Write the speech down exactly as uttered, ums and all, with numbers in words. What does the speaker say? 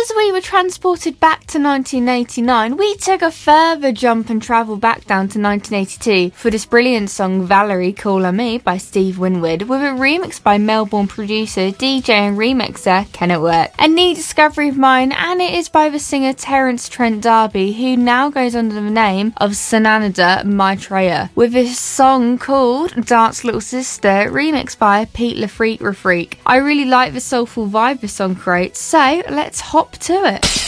as we were transported back to nineteen eighty-nine, we took a further jump and travelled back down to nineteen eighty-two for this brilliant song Valerie Call On Me by Steve Winwood, with a remix by Melbourne producer, D J and remixer Ken Work. A neat discovery of mine, and it is by the singer Terence Trent D'Arby, who now goes under the name of Sananda Maitreya, with this song called Dance Little Sister, remixed by Pete LaFreak Refreak. I really like the soulful vibe this song creates, so let's hop to it.